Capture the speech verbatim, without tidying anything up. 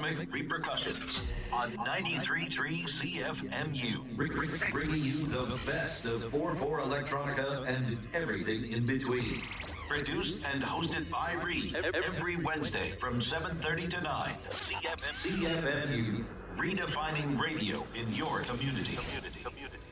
Cosmic Repercussions on ninety-three point three C F M U. Bringing you the best of four four Electronica and everything in between. Produced and hosted by Reed every Wednesday from seven thirty to nine. C F M U. C F M U. Redefining radio in your community. community. community.